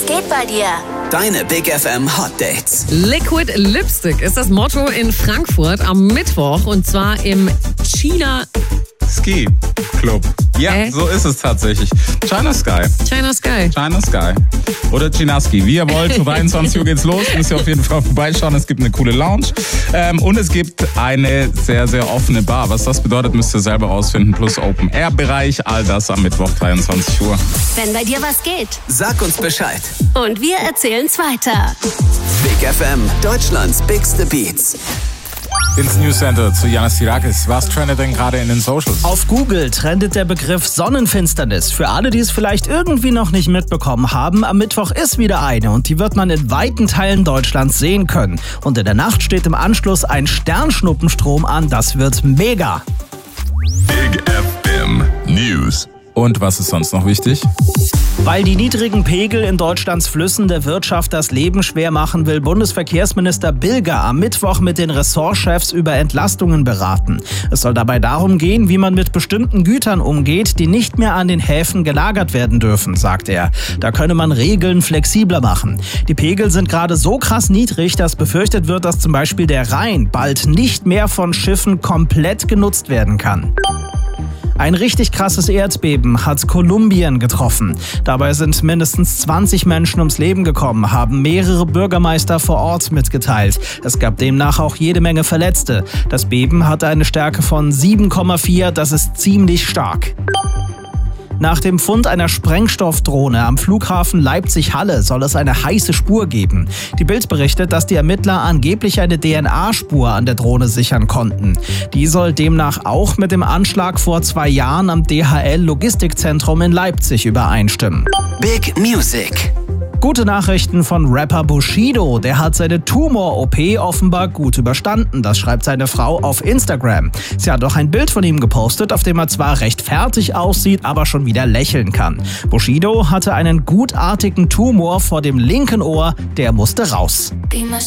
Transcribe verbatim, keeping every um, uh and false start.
Was geht bei dir? Deine Big F M Hot Dates. Liquid Lipstick ist das Motto in Frankfurt am Mittwoch und zwar im China Ski Club. Ja, Äh? so ist es tatsächlich. China Sky. China Sky. China Sky. Oder Chinaski, wie ihr wollt. Um dreiundzwanzig Uhr geht's los. Müsst ihr auf jeden Fall vorbeischauen. Es gibt eine coole Lounge. Ähm, und es gibt eine sehr, sehr offene Bar. Was das bedeutet, müsst ihr selber rausfinden. Plus Open-Air-Bereich. All das am Mittwoch, dreiundzwanzig Uhr. Wenn bei dir was geht. Sag uns Bescheid. Und wir erzählen's weiter. Big F M, Deutschlands bigste Beats. Ins News Center zu Janis Tirakis. Was trendet denn gerade in den Socials? Auf Google trendet der Begriff Sonnenfinsternis. Für alle, die es vielleicht irgendwie noch nicht mitbekommen haben, am Mittwoch ist wieder eine und die wird man in weiten Teilen Deutschlands sehen können. Und in der Nacht steht im Anschluss ein Sternschnuppenstrom an. Das wird mega. Big F M News. Und was ist sonst noch wichtig? Weil die niedrigen Pegel in Deutschlands Flüssen der Wirtschaft das Leben schwer machen, will Bundesverkehrsminister Bilger am Mittwoch mit den Ressortchefs über Entlastungen beraten. Es soll dabei darum gehen, wie man mit bestimmten Gütern umgeht, die nicht mehr an den Häfen gelagert werden dürfen, sagt er. Da könne man Regeln flexibler machen. Die Pegel sind gerade so krass niedrig, dass befürchtet wird, dass zum Beispiel der Rhein bald nicht mehr von Schiffen komplett genutzt werden kann. Ein richtig krasses Erdbeben hat Kolumbien getroffen. Dabei sind mindestens zwanzig Menschen ums Leben gekommen, haben mehrere Bürgermeister vor Ort mitgeteilt. Es gab demnach auch jede Menge Verletzte. Das Beben hatte eine Stärke von sieben Komma vier, das ist ziemlich stark. Nach dem Fund einer Sprengstoffdrohne am Flughafen Leipzig-Halle soll es eine heiße Spur geben. Die Bild berichtet, dass die Ermittler angeblich eine D N A-Spur an der Drohne sichern konnten. Die soll demnach auch mit dem Anschlag vor zwei Jahren am D H L-Logistikzentrum in Leipzig übereinstimmen. Big Music. Gute Nachrichten von Rapper Bushido. Der hat seine Tumor-O P offenbar gut überstanden. Das schreibt seine Frau auf Instagram. Sie hat auch ein Bild von ihm gepostet, auf dem er zwar recht fertig aussieht, aber schon wieder lächeln kann. Bushido hatte einen gutartigen Tumor vor dem linken Ohr, der musste raus.